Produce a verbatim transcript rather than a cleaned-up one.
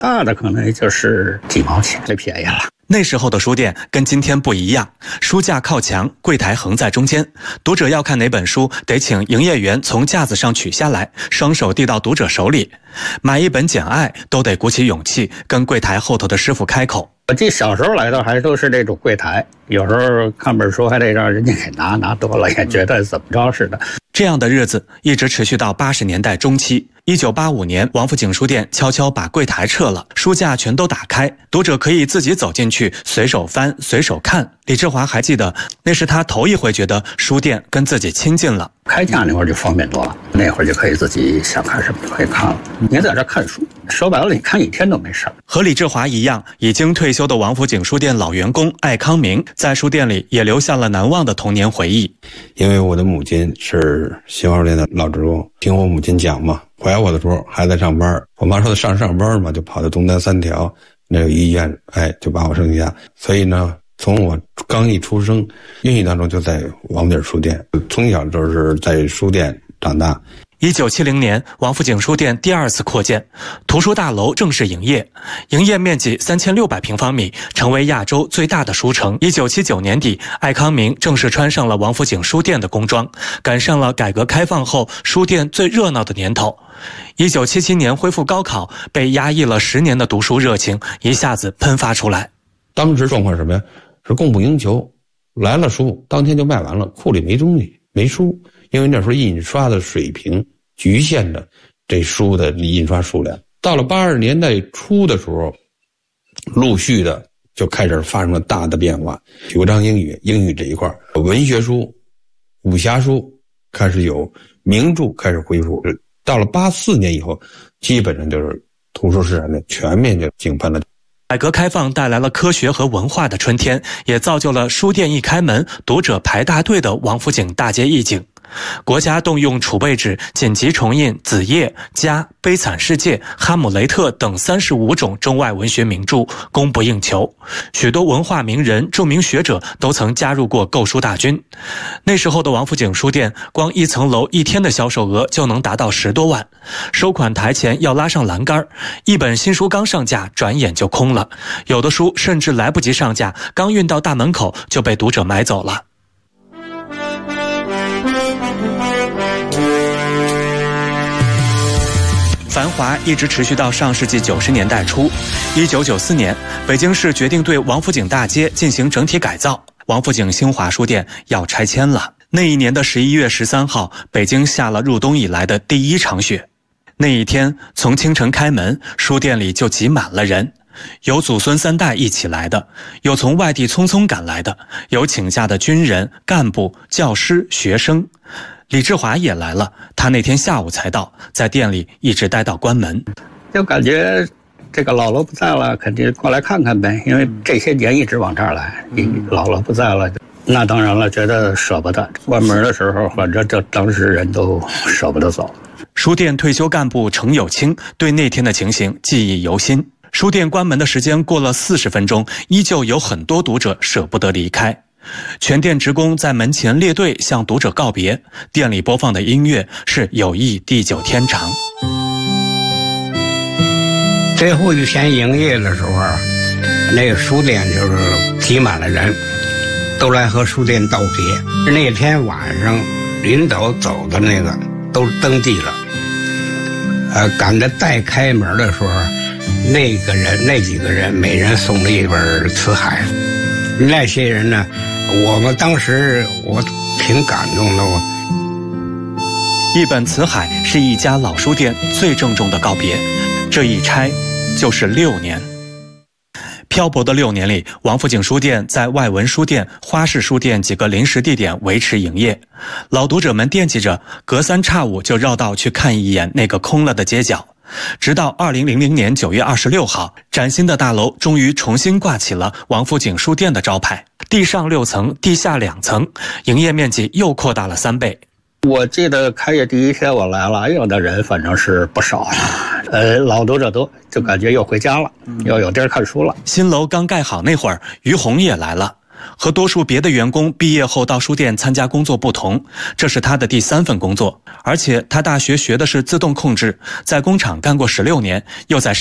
大的可能也就是几毛钱，最便宜了。 那时候的书店跟今天不一样，书架靠墙，柜台横在中间，读者要看哪本书，得请营业员从架子上取下来，双手递到读者手里。买一本《简爱》都得鼓起勇气跟柜台后头的师傅开口。 我记小时候来的还都是这种柜台，有时候看本书还得让人家给拿，拿多了也觉得怎么着似的。 这样的日子一直持续到八十年代中期。一九八五年，王府井书店悄悄把柜台撤了，书架全都打开，读者可以自己走进去，随手翻，随手看。李志华还记得，那是他头一回觉得书店跟自己亲近了。 开架那会儿就方便多了，那会儿就可以自己想看什么就可以看了。你在这看书，说白了你看一天都没事。 和李志华一样，已经退休的王府井书店老员工艾康明，在书店里也留下了难忘的童年回忆。 因为我的母亲是新华书店的老职工，听我母亲讲嘛，怀我的时候还在上班，我妈说她上上班嘛，就跑到东单三条那个医院，哎，就把我生下。所以呢，从我刚一出生，孕育当中就在王府井书店，从小就是在书店长大。 一九七零年，王府井书店第二次扩建，图书大楼正式营业，营业面积三千六百平方米，成为亚洲最大的书城。一九七九年底，艾康明正式穿上了王府井书店的工装，赶上了改革开放后书店最热闹的年头。一九七七年恢复高考，被压抑了十年的读书热情一下子喷发出来。 当时状况什么呀？是供不应求，来了书当天就卖完了，库里没东西，没书。因为那时候印刷的水平局限着这书的印刷数量。到了八十年代初的时候，陆续的就开始发生了大的变化。九章英语，英语这一块，文学书、武侠书开始有，名著开始恢复。到了八四年以后，基本上就是图书市场的全面就井喷了。 改革开放带来了科学和文化的春天，也造就了书店一开门，读者排大队的王府井大街一景。国家动用储备纸紧急重印《子夜》《家》《悲惨世界》《哈姆雷特》等三十五种中外文学名著，供不应求。许多文化名人、著名学者都曾加入过购书大军。那时候的王府井书店，光一层楼一天的销售额就能达到十多万。收款台前要拉上栏杆，一本新书刚上架，转眼就空了。有的书甚至来不及上架，刚运到大门口就被读者买走了。繁华一直持续到上世纪九十年代初。一九九四年，北京市决定对王府井大街进行整体改造，王府井新华书店要拆迁了。那一年的十一月十三号，北京下了入冬以来的第一场雪。那一天，从清晨开门，书店里就挤满了人，有祖孙三代一起来的，有从外地匆匆赶来的，有请假的军人、干部、教师、学生。李志华也来了，他那天下午才到，在店里一直待到关门。 就感觉这个姥姥不在了，肯定过来看看呗，因为这些年一直往这儿来，嗯、姥姥不在了，那当然了，觉得舍不得。关门的时候，反正这当时人都舍不得走。 书店退休干部程有清对那天的情形记忆犹新。书店关门的时间过了四十分钟，依旧有很多读者舍不得离开。全店职工在门前列队向读者告别，店里播放的音乐是友谊地久天长。 最后一天营业的时候，那个书店就是挤满了人，都来和书店道别。那天晚上领导走的那个都登记了，呃，赶着再开门的时候，那个人那几个人每人送了一本辞海。那些人呢，我们当时我挺感动的。我一本辞海是一家老书店最郑重的告别，这一拆就是六年。漂泊的六年里，王府井书店在外文书店、花市书店几个临时地点维持营业。老读者们惦记着，隔三差五就绕道去看一眼那个空了的街角。直到二零零零年九月二十六号，崭新的大楼终于重新挂起了王府井书店的招牌，地上六层，地下两层，营业面积又扩大了三倍。 我记得开业第一天我来了，有的人反正是不少了，呃，老读者多，就感觉又回家了，又有地儿看书了。 新楼刚盖好那会儿，于红也来了。和多数别的员工毕业后到书店参加工作不同，这是他的第三份工作，而且他大学学的是自动控制，在工厂干过十六年，又在